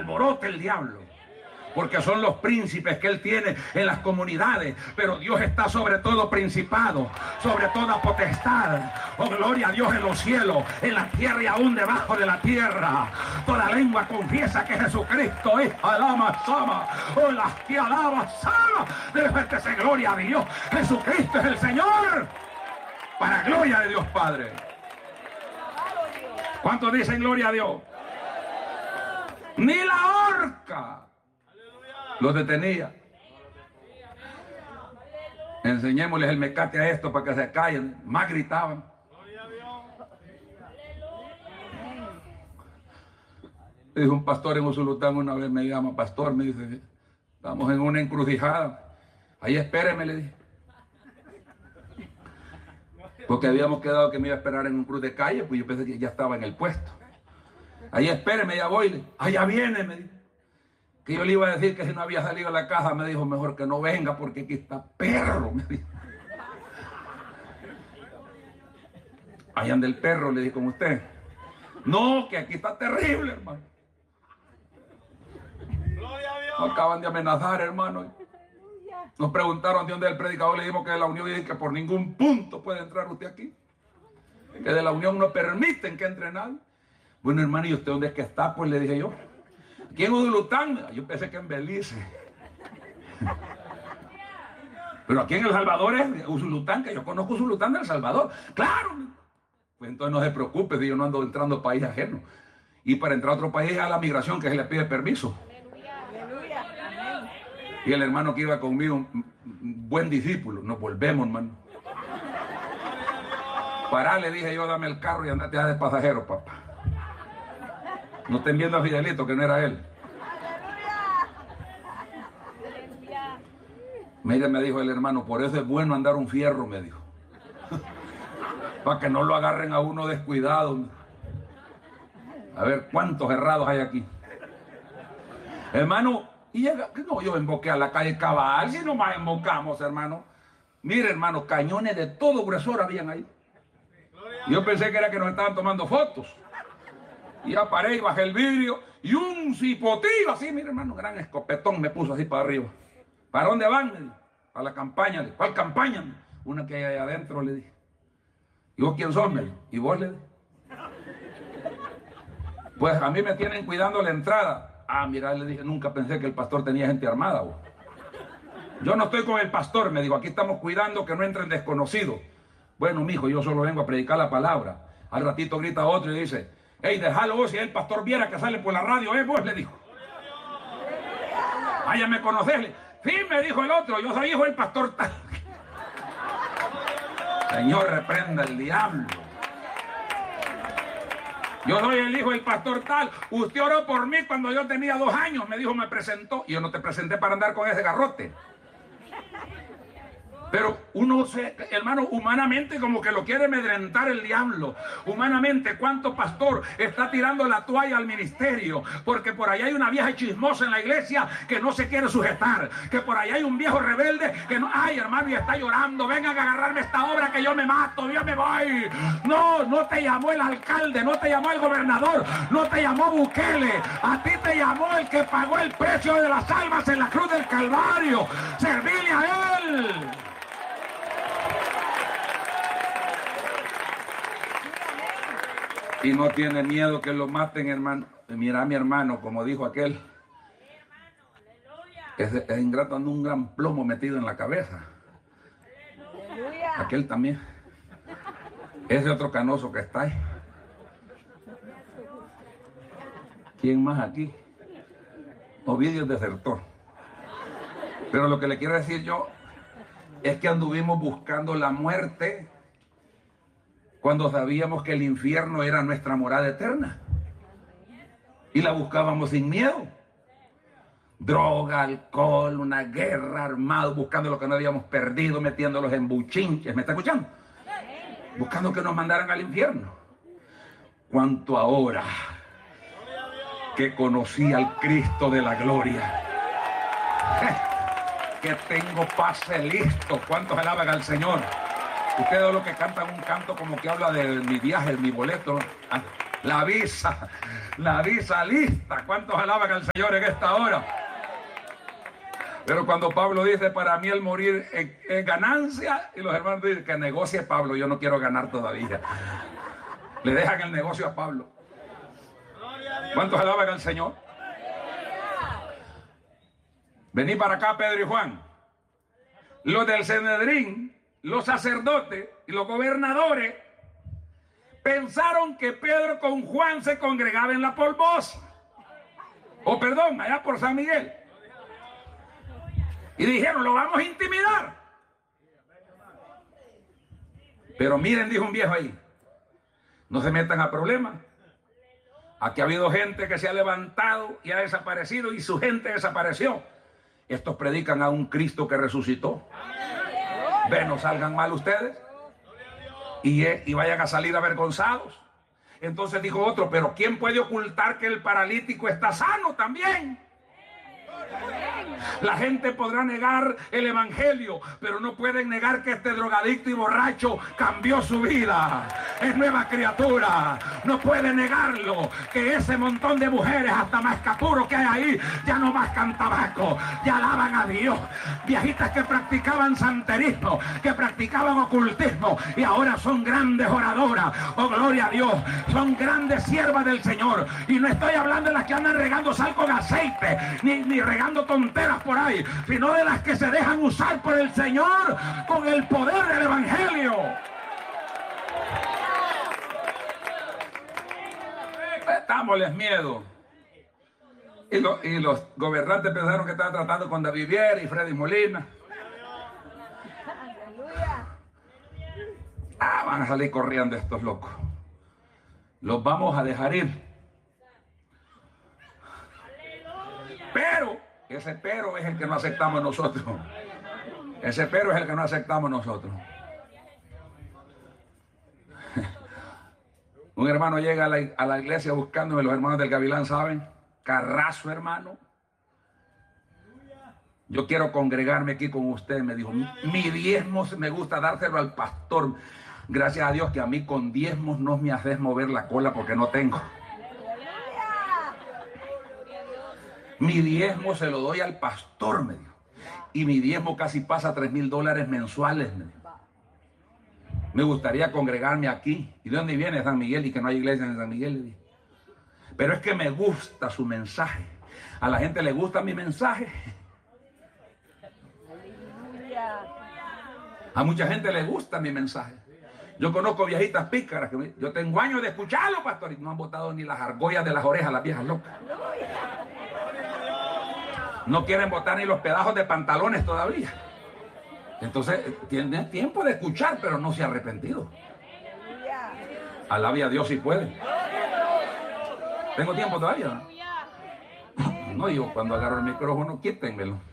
alborote el diablo, porque son los príncipes que él tiene en las comunidades. Pero Dios está sobre todo principado, sobre toda potestad. Oh, gloria a Dios en los cielos, en la tierra y aún debajo de la tierra. Toda lengua confiesa que Jesucristo es alama sama. Oh, las que alaba sama. Debe gloria a Dios. Jesucristo es el Señor, para gloria de Dios Padre. ¿Cuántos dicen gloria a Dios? Ni la horca los detenía. Enseñémosles el mecate a esto para que se callen. Más gritaban. Dijo un pastor en Usulután una vez, me llama, pastor, me dice, estamos en una encrucijada. Ahí espéreme, le dije. Porque habíamos quedado que me iba a esperar en un cruz de calle, pues yo pensé que ya estaba en el puesto. Ahí espéreme, ya voy. Allá viene, me dijo. Que yo le iba a decir que si no había salido a la caja, me dijo, mejor que no venga porque aquí está perro, me dijo. Allá anda el perro, le dije, como usted. No, que aquí está terrible, hermano. Acaban de amenazar, hermano. Nos preguntaron de dónde es el predicador, le dijimos que de la Unión, y dije que por ningún punto puede entrar usted aquí. Que de la Unión no permiten que entre nadie. Bueno, hermano, ¿y usted dónde es que está? Pues le dije yo. Aquí en Usulután. Yo pensé que en Belice. Pero aquí en El Salvador es Usulután, que yo conozco Usulután de El Salvador. ¡Claro! Pues entonces no se preocupe, si yo no ando entrando a país ajeno. Y para entrar a otro país es a la migración que se le pide permiso. Y el hermano que iba conmigo, un buen discípulo, nos volvemos, hermano. Pará, le dije yo, dame el carro y andate a de pasajero, papá. No estén viendo a Fidelito, que no era él. Mire, me dijo el hermano, por eso es bueno andar un fierro, me dijo. Para que no lo agarren a uno descuidado. A ver, ¿cuántos errados hay aquí? Hermano, y llega, no, yo emboqué a la calle Cabal, si no más embocamos, hermano. Mire, hermano, cañones de todo gruesor habían ahí. Yo pensé que era que nos estaban tomando fotos. Y ya paré y bajé el vidrio y un cipotillo así, mire, hermano, gran escopetón me puso así para arriba. ¿Para dónde van? A la campaña. ¿Cuál campaña? Una que hay ahí adentro, le dije. ¿Y vos quién sos? Me dijo. ¿Y vos? Le dije. Pues a mí me tienen cuidando la entrada. Ah, mira, le dije, nunca pensé que el pastor tenía gente armada. Vos. Yo no estoy con el pastor, me dijo, aquí estamos cuidando que no entren desconocidos. Bueno, mijo, yo solo vengo a predicar la palabra. Al ratito grita otro y dice, hey, déjalo vos, si el pastor viera que sale por la radio, vos, le dijo. Vaya, ¿me conocés? Sí, me dijo el otro, yo soy hijo del pastor tal. Señor, reprenda el diablo. Yo soy el hijo del pastor tal. Usted oró por mí cuando yo tenía 2 años. Me dijo, me presentó. Y yo no te presenté para andar con ese garrote. Pero uno se, hermano, humanamente como que lo quiere amedrentar el diablo. Humanamente, ¿cuánto pastor está tirando la toalla al ministerio? Porque por ahí hay una vieja chismosa en la iglesia que no se quiere sujetar. Que por ahí hay un viejo rebelde que no, ay, hermano, y está llorando. Vengan a agarrarme esta obra que yo me mato, yo me voy. No, no te llamó el alcalde, no te llamó el gobernador, no te llamó Bukele. A ti te llamó el que pagó el precio de las almas en la cruz del Calvario. Servirle a él. Y no tiene miedo que lo maten, hermano. Mira a mi hermano, como dijo aquel. Es ingrato, anda un gran plomo metido en la cabeza. Aquel también. Ese otro canoso que está ahí. ¿Quién más aquí? Ovidio desertor. Pero lo que le quiero decir yo es que anduvimos buscando la muerte cuando sabíamos que el infierno era nuestra morada eterna. Y la buscábamos sin miedo. Droga, alcohol, una guerra, armado, buscando lo que no habíamos perdido, metiéndolos en buchinches. ¿Me está escuchando? Buscando que nos mandaran al infierno. Cuanto ahora que conocí al Cristo de la gloria, que tengo pase listo. ¿Cuántos alaban al Señor? Ustedes lo que cantan un canto como que habla de mi viaje, mi boleto. La visa lista. ¿Cuántos alaban al Señor en esta hora? Pero cuando Pablo dice, para mí el morir es ganancia, y los hermanos dicen que negocie Pablo, yo no quiero ganar todavía. Le dejan el negocio a Pablo. ¿Cuántos alaban al Señor? Vení para acá, Pedro y Juan. Los del Sanedrín, los sacerdotes y los gobernadores pensaron que Pedro con Juan se congregaba en la polvosa. O perdón, allá por San Miguel. Y dijeron, lo vamos a intimidar. Pero miren, dijo un viejo ahí, no se metan a problemas. Aquí ha habido gente que se ha levantado y ha desaparecido, y su gente desapareció. Estos predican a un Cristo que resucitó. Ven, no salgan mal ustedes y vayan a salir avergonzados. Entonces dijo otro, pero ¿quién puede ocultar que el paralítico está sano también? La gente podrá negar el evangelio, pero no pueden negar que este drogadicto y borracho cambió su vida, es nueva criatura. No pueden negarlo, que ese montón de mujeres, hasta mascapuro que hay ahí, ya no mascan tabaco, ya alaban a Dios. Viejitas que practicaban santerismo, que practicaban ocultismo, y ahora son grandes oradoras. Oh, gloria a Dios, son grandes siervas del Señor. Y no estoy hablando de las que andan regando sal con aceite, ni regando tonteras por ahí, sino de las que se dejan usar por el Señor con el poder del evangelio. Metámosles miedo. Y los gobernantes pensaron que estaban tratando con David Viera y Freddy Molina. Van a salir corriendo estos locos. Los vamos a dejar ir. Pero ese pero es el que no aceptamos nosotros. Ese pero es el que no aceptamos nosotros. Un hermano llega a la iglesia buscándome, los hermanos del Gavilán saben, Carrazo, hermano. Yo quiero congregarme aquí con usted, me dijo. Mi diezmo me gusta dárselo al pastor. Gracias a Dios que a mí con diezmos no me haces mover la cola porque no tengo. Mi diezmo se lo doy al pastor, me dijo. Y mi diezmo casi pasa $3,000 mensuales, me dijo. Me gustaría congregarme aquí. ¿Y de dónde viene San Miguel? Y que no hay iglesia en San Miguel, le dije. Pero es que me gusta su mensaje. A la gente le gusta mi mensaje. A mucha gente le gusta mi mensaje. Yo conozco viejitas pícaras que yo tengo años de escucharlo, pastor, y no han botado ni las argollas de las orejas, las viejas locas. No quieren botar ni los pedazos de pantalones todavía. Entonces tienen tiempo de escuchar, pero no se ha arrepentido. Alabe a Dios si puede. Tengo tiempo todavía. No, yo cuando agarro el micrófono, quítenmelo.